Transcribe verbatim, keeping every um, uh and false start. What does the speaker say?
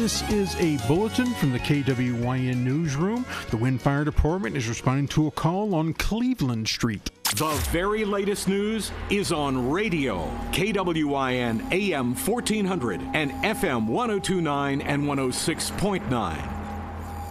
This is a bulletin from the K W Y N newsroom. The Wynne Fire Department is responding to a call on Cleveland Street. The very latest news is on radio. K W Y N A M fourteen hundred and F M one oh two point nine and one oh six point nine.